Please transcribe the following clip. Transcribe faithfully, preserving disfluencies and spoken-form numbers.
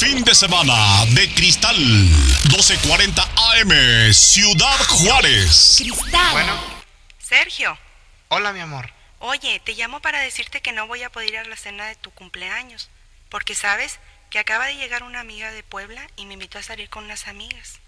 fin de semana de Cristal doce cuarenta A M, Ciudad Juárez. Cristal. Bueno. Sergio. Hola, mi amor. Oye, te llamo para decirte que no voy a poder ir a la cena de tu cumpleaños, porque sabes que acaba de llegar una amiga de Puebla y me invitó a salir con unas amigas.